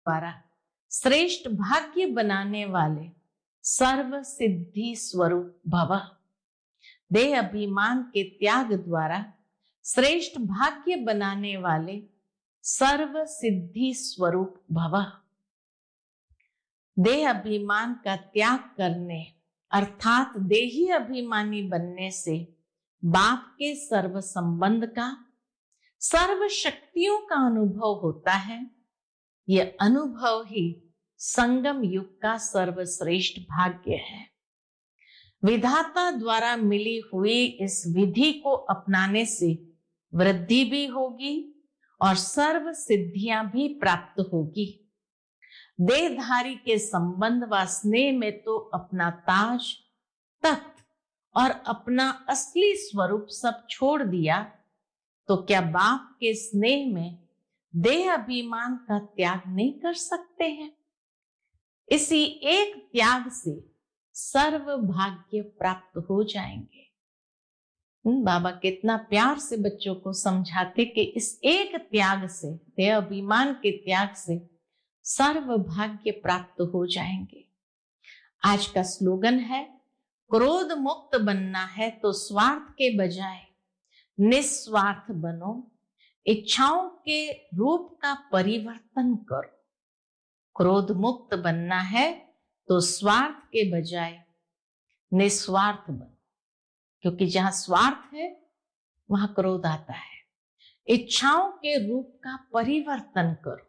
द्वारा श्रेष्ठ भाग्य बनाने वाले सर्व सिद्धि स्वरूप भव। देह अभिमान के त्याग द्वारा श्रेष्ठ भाग्य बनाने वाले सर्व सिद्धि स्वरूप भव। देह अभिमान का त्याग करने अर्थात देही अभिमानी बनने से बाप के सर्व संबंध का, सर्व शक्तियों का अनुभव होता है। यह अनुभव ही संगम युग का सर्वश्रेष्ठ भाग्य है। विधाता द्वारा मिली हुई इस विधि को अपनाने से वृद्धि भी होगी और सर्व सिद्धियां भी प्राप्त होगी। देहधारी के संबंध व स्नेह में तो अपना ताज, तख्त और अपना असली स्वरूप सब छोड़ दिया, तो क्या बाप के स्नेह में देह अभिमान का त्याग नहीं कर सकते हैं? इसी एक त्याग से सर्व भाग्य प्राप्त हो जाएंगे। बाबा कितना प्यार से बच्चों को समझाते कि इस एक त्याग से, देह अभिमान के त्याग से सर्व भाग्य प्राप्त हो जाएंगे। आज का स्लोगन है, क्रोध मुक्त बनना है तो स्वार्थ के बजाय निस्वार्थ बनो, इच्छाओं के रूप का परिवर्तन करो। क्रोध मुक्त बनना है तो स्वार्थ के बजाय निस्वार्थ बनो, क्योंकि जहां स्वार्थ है वहां क्रोध आता है। इच्छाओं के रूप का परिवर्तन करो।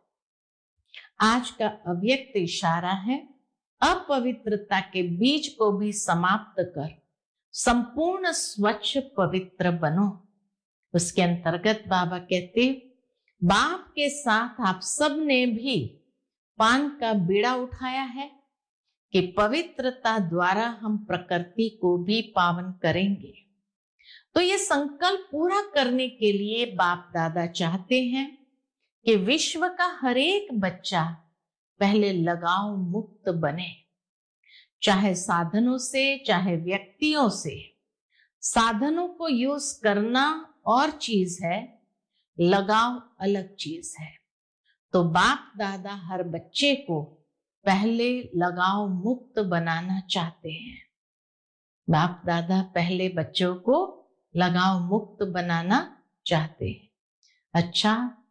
आज का अव्यक्त इशारा है, अपवित्रता के बीज को भी समाप्त कर संपूर्ण स्वच्छ पवित्र बनो। उसके अंतर्गत बाबा कहते, बाप के साथ आप सब ने भी पान का बीड़ा उठाया है कि पवित्रता द्वारा हम प्रकृति को भी पावन करेंगे। तो ये संकल्प पूरा करने के लिए बाप दादा चाहते हैं कि विश्व का हर एक बच्चा पहले लगाव मुक्त बने। चाहे साधनों से, चाहे व्यक्तियों से। साधनों को यूज करना और चीज है, लगाव अलग चीज है। तो बाप दादा हर बच्चे को पहले लगाव मुक्त बनाना चाहते हैं। बाप दादा पहले बच्चों को लगाव मुक्त बनाना चाहते हैं। अच्छा,